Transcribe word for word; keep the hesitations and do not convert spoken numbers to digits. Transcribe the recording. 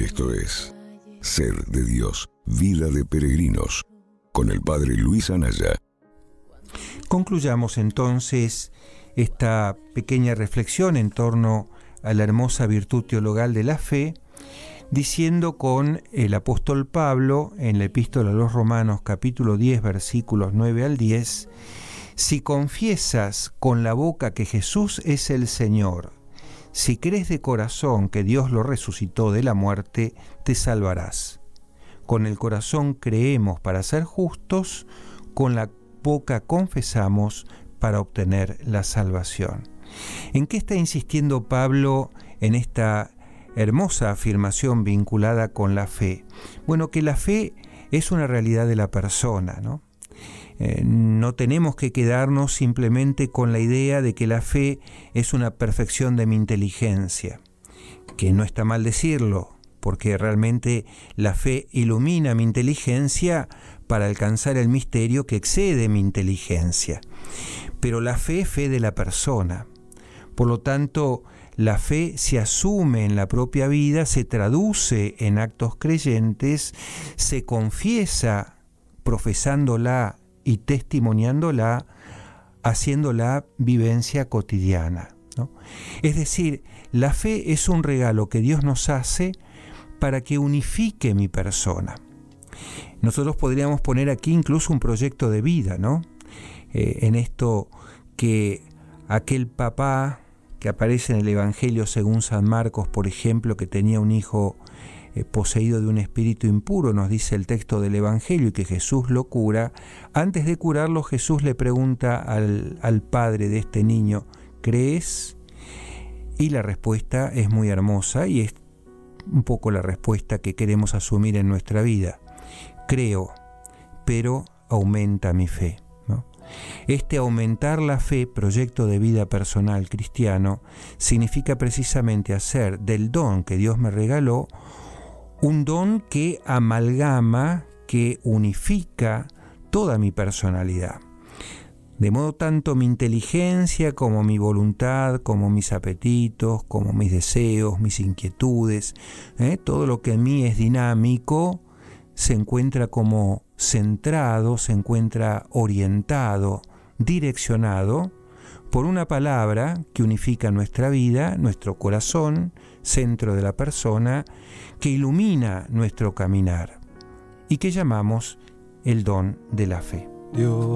Esto es Ser de Dios, Vida de Peregrinos, con el Padre Luis Anaya. Concluyamos entonces esta pequeña reflexión en torno a la hermosa virtud teologal de la fe, diciendo con el apóstol Pablo en la Epístola a los Romanos capítulo diez versículos nueve al diez: si confiesas con la boca que Jesús es el Señor, si crees de corazón que Dios lo resucitó de la muerte, te salvarás. Con el corazón creemos para ser justos, con la boca confesamos para obtener la salvación. ¿En qué está insistiendo Pablo en esta hermosa afirmación vinculada con la fe? Bueno, que la fe es una realidad de la persona, ¿no? Eh, no tenemos que quedarnos simplemente con la idea de que la fe es una perfección de mi inteligencia, que no está mal decirlo, porque realmente la fe ilumina mi inteligencia para alcanzar el misterio que excede mi inteligencia. Pero la fe es fe de la persona. Por lo tanto, la fe se asume en la propia vida, se traduce en actos creyentes, se confiesa profesándola y testimoniándola, haciéndola vivencia cotidiana, ¿no? Es decir, la fe es un regalo que Dios nos hace para que unifique mi persona. Nosotros podríamos poner aquí incluso un proyecto de vida, ¿no? Eh, en esto que aquel papá que aparece en el Evangelio según San Marcos, por ejemplo, que tenía un hijo eh, poseído de un espíritu impuro, nos dice el texto del Evangelio, y que Jesús lo cura. Antes de curarlo, Jesús le pregunta al, al padre de este niño: ¿crees? Y la respuesta es muy hermosa y es un poco la respuesta que queremos asumir en nuestra vida. Creo, pero aumenta mi fe, ¿no? Este aumentar la fe, proyecto de vida personal cristiano, significa precisamente hacer del don que Dios me regaló un don que amalgama, que unifica toda mi personalidad. De modo tanto mi inteligencia como mi voluntad, como mis apetitos, como mis deseos, mis inquietudes, ¿eh? todo lo que en mí es dinámico, se encuentra como centrado, se encuentra orientado, direccionado por una palabra que unifica nuestra vida, nuestro corazón, centro de la persona, que ilumina nuestro caminar y que llamamos el don de la fe. Dios.